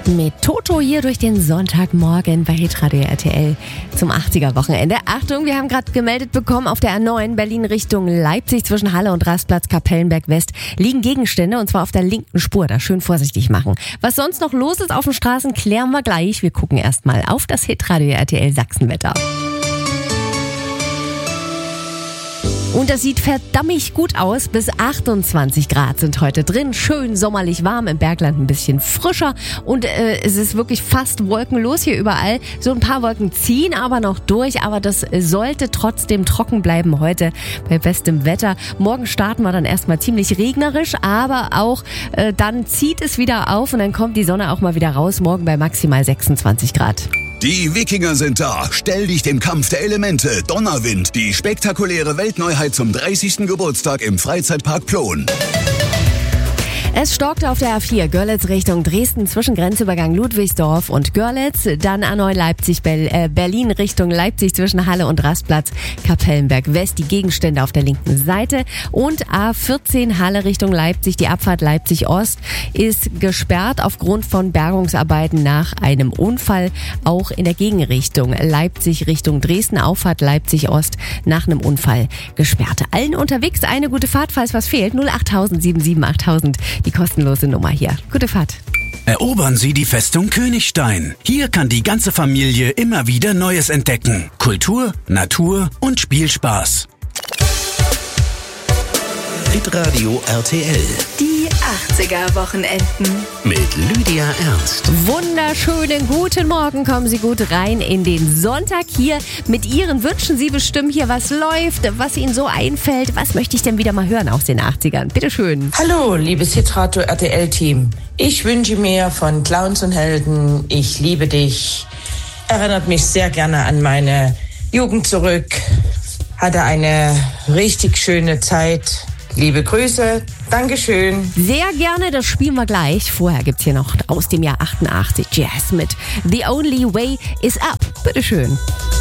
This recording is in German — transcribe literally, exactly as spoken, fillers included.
mit Toto hier durch den Sonntagmorgen bei Hitradio R T L zum achtziger-Wochenende. Achtung, wir haben gerade gemeldet bekommen, auf der A neun Berlin Richtung Leipzig zwischen Halle und Rastplatz Kapellenberg West liegen Gegenstände und zwar auf der linken Spur. Da schön vorsichtig machen. Was sonst noch los ist auf den Straßen, klären wir gleich. Wir gucken erstmal auf das Hitradio R T L Sachsenwetter. Und das sieht verdammt gut aus. Bis achtundzwanzig Grad sind heute drin. Schön sommerlich warm, im Bergland ein bisschen frischer. Und äh, es ist wirklich fast wolkenlos hier überall. So ein paar Wolken ziehen aber noch durch. Aber das sollte trotzdem trocken bleiben heute bei bestem Wetter. Morgen starten wir dann erstmal ziemlich regnerisch. Aber auch äh, dann zieht es wieder auf und dann kommt die Sonne auch mal wieder raus. Morgen bei maximal sechsundzwanzig Grad. Die Wikinger sind da. Stell dich dem Kampf der Elemente. Donnerwind, die spektakuläre Weltneuheit zum dreißigsten Geburtstag im Freizeitpark Plon. Es stockte auf der A vier Görlitz Richtung Dresden zwischen Grenzübergang Ludwigsdorf und Görlitz. Dann A neun Leipzig, äh, Berlin Richtung Leipzig zwischen Halle und Rastplatz Kapellenberg West. Die Gegenstände auf der linken Seite. Und A vierzehn Halle Richtung Leipzig. Die Abfahrt Leipzig Ost ist gesperrt aufgrund von Bergungsarbeiten nach einem Unfall. Auch in der Gegenrichtung Leipzig Richtung Dresden. Auffahrt Leipzig Ost nach einem Unfall gesperrt. Allen unterwegs eine gute Fahrt, falls was fehlt. null acht null sieben sieben acht null null. Die kostenlose Nummer hier. Gute Fahrt. Erobern Sie die Festung Königstein. Hier kann die ganze Familie immer wieder Neues entdecken. Kultur, Natur und Spielspaß. Hitradio R T L. Die achtziger-Wochenenden. Mit Lydia Ernst. Wunderschönen guten Morgen. Kommen Sie gut rein in den Sonntag hier. Mit Ihren Wünschen Sie bestimmen hier, was läuft, was Ihnen so einfällt. Was möchte ich denn wieder mal hören aus den achtzigern? Bitte schön. Hallo, liebes Hitradio R T L-Team. Ich wünsche mir von Clowns und Helden, ich liebe dich. Erinnert mich sehr gerne an meine Jugend zurück. Hatte eine richtig schöne Zeit. Liebe Grüße, Dankeschön. Sehr gerne, das spielen wir gleich. Vorher gibt's hier noch aus dem Jahr achtundachtzig Jazz mit The Only Way Is Up. Bitteschön.